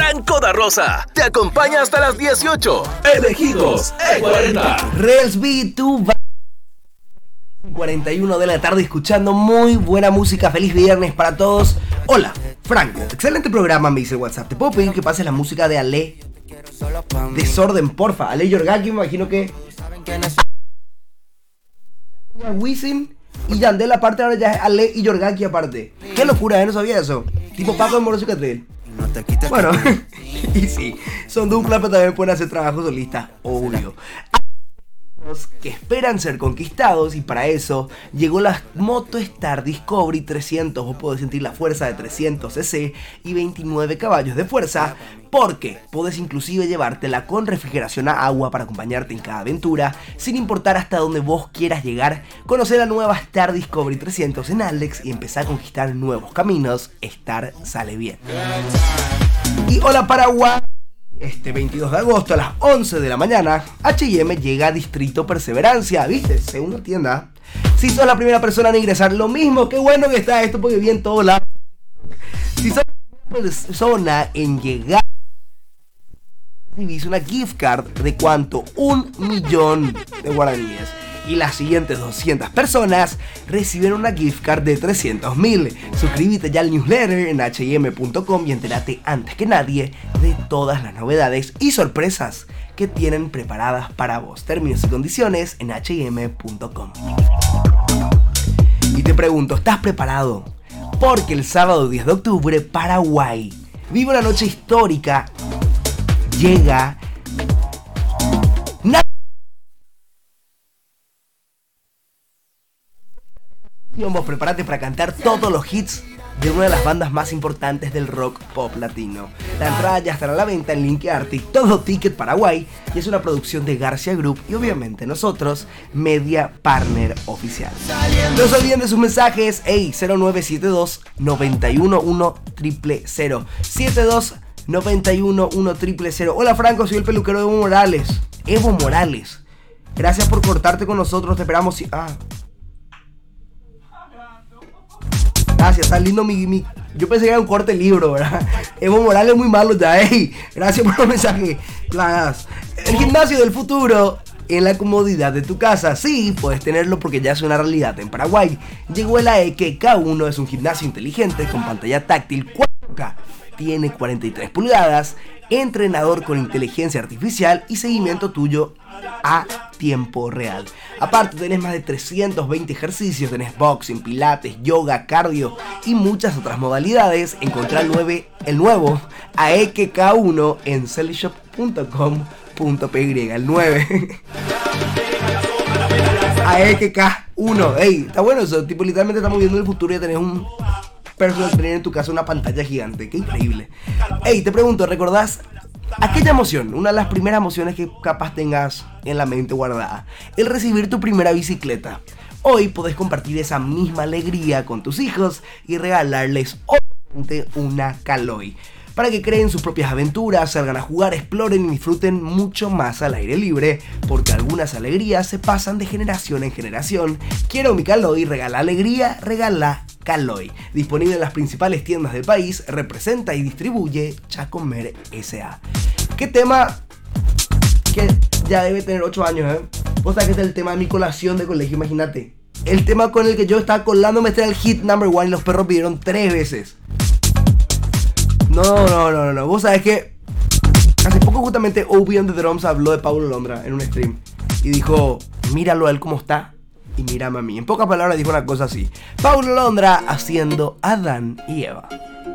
Franco da Rosa te acompaña hasta las 18. Elegidos E40. Relsby, tú vas 41 de la tarde escuchando muy buena música. Feliz viernes para todos. Hola, Franco. Excelente programa, me dice el WhatsApp. ¿Te puedo pedir que pases la música de Ale? Desorden, porfa. Ale Yorgaki, me imagino que... Wisin y Yandel aparte, ahora ya es Ale y Yorgaki aparte. Qué locura, no sabía eso. Tipo Paco de Moroso y Catril. Bueno, y sí, son dupla, pero también pueden hacer trabajo solista, obvio. Que esperan ser conquistados y para eso llegó la Moto Star Discovery 300. Vos podés sentir la fuerza de 300 cc y 29 caballos de fuerza, porque podés inclusive llevártela con refrigeración a agua para acompañarte en cada aventura, sin importar hasta dónde vos quieras llegar. Conocer la nueva Star Discovery 300 en Alex y empezar a conquistar nuevos caminos. Star sale bien. Y hola Paraguay. Este 22 de agosto a las 11 de la mañana, H&M llega a Distrito Perseverancia, ¿viste? Segunda tienda. Si sos la primera persona en ingresar, lo mismo, qué bueno que está esto porque bien todo la... Si sos la primera persona en llegar, recibís una gift card de ¿cuánto? 1 millón de guaraníes. Y las siguientes 200 personas reciben una gift card de 300.000. Suscríbete ya al newsletter en hm.com y entérate antes que nadie de todas las novedades y sorpresas que tienen preparadas para vos. Términos y condiciones en hm.com. Y te pregunto, ¿estás preparado? Porque el sábado 10 de octubre, Paraguay vive una noche histórica. Llega... Vos prepárate para cantar todos los hits de una de las bandas más importantes del rock pop latino. La entrada ya estará a la venta en Link Arctic, todo Ticket Paraguay, y es una producción de Garcia Group y obviamente nosotros, media partner oficial. No se olviden de sus mensajes, 0972 911 000 72 911 000. Hola Franco, soy el peluquero de Evo Morales. Evo Morales, gracias por cortarte con nosotros, te esperamos. Gracias, está lindo mi... Yo pensé que era un corte libro, ¿verdad? Evo Morales es muy malo ya, gracias por los mensajes. Plagas. El gimnasio del futuro en la comodidad de tu casa. Sí, puedes tenerlo porque ya es una realidad en Paraguay. Llegó el AEK K1, es un gimnasio inteligente con pantalla táctil 4K. Tiene 43 pulgadas, entrenador con inteligencia artificial y seguimiento tuyo a tiempo real. Aparte tenés más de 320 ejercicios, tenés boxing, pilates, yoga, cardio y muchas otras modalidades. Encontrá el nuevo AEK K1 en cellshop.com.py, el 9. AEK K1, está bueno eso, tipo literalmente estamos viendo el futuro y ya tenés un personal trainer en tu casa, una pantalla gigante, qué increíble. Te pregunto, ¿recordás aquella emoción, una de las primeras emociones que capaz tengas en la mente guardada? El recibir tu primera bicicleta. Hoy podés compartir esa misma alegría con tus hijos y regalarles obviamente una Caloi, para que creen sus propias aventuras, salgan a jugar, exploren y disfruten mucho más al aire libre, porque algunas alegrías se pasan de generación en generación. Quiero mi Caloi, regala alegría, regala Caloi. Disponible en las principales tiendas del país, representa y distribuye Chacomer S.A. ¿Qué tema? Que ya debe tener 8 años, Vos sabés que este es el tema de mi colación de colegio, imagínate. El tema con el que yo estaba colándome, este era el hit number 1 y los perros pidieron 3 veces. No. Vos sabés que hace poco justamente Obi on the Drums habló de Paulo Londra en un stream y dijo, míralo a él como está y mírame a mí. En pocas palabras dijo una cosa así: Paulo Londra haciendo Adán y Eva.